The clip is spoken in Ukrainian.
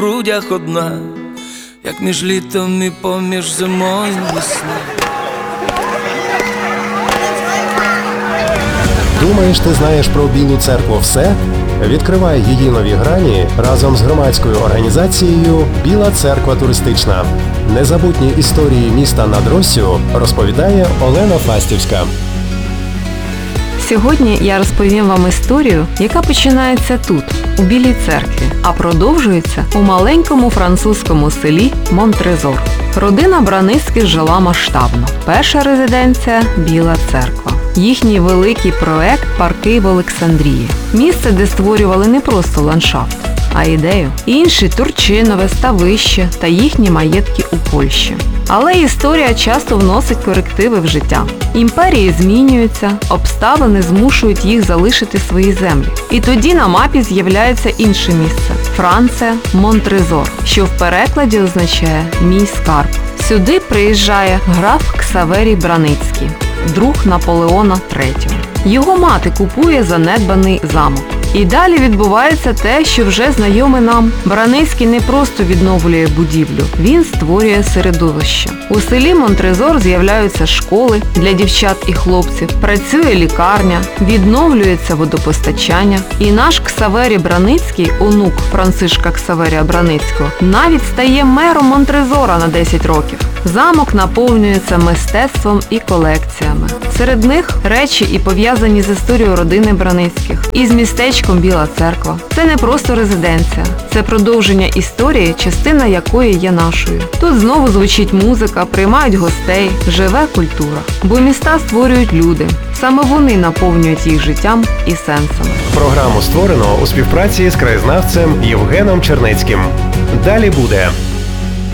грудях одна, як між літом і поміж зимою весна. Думаєш, ти знаєш про Білу церкву все? Відкривай її нові грані разом з громадською організацією «Біла церква туристична». Незабутні історії міста над Россю розповідає Олена Фастівська. Сьогодні я розповім вам історію, яка починається тут, у Білій церкві, а продовжується у маленькому французькому селі Монтрезор. Родина Браницьких жила масштабно. Перша резиденція – Біла церква. Їхній великий проект – парки в Олександрії. Місце, де створювали не просто ландшафт, а ідею. Інші – Турчинове, Ставище та їхні маєтки у Польщі. Але історія часто вносить корективи в життя. Імперії змінюються, обставини змушують їх залишити свої землі. І тоді на мапі з'являється інше місце – Франція, Монтрезор, що в перекладі означає «мій скарб». Сюди приїжджає граф Ксаверій Браницький, друг Наполеона III. Його мати купує занедбаний замок. І далі відбувається те, що вже знайоме нам. Браницький не просто відновлює будівлю, він створює середовище. У селі Монтрезор з'являються школи для дівчат і хлопців, працює лікарня, відновлюється водопостачання. І наш Ксаверій Браницький, онук Францишка Ксаверія Браницького, навіть стає мером Монтрезора на 10 років. Замок наповнюється мистецтвом і колекціями. Серед них речі і пов'язані з історією родини Браницьких. І з містечком Біла церква. Це не просто резиденція. Це продовження історії, частина якої є нашою. Тут знову звучить музика, приймають гостей, живе культура. Бо міста створюють люди. Саме вони наповнюють їх життям і сенсами. Програму створено у співпраці з краєзнавцем Євгеном Чернецьким. Далі буде.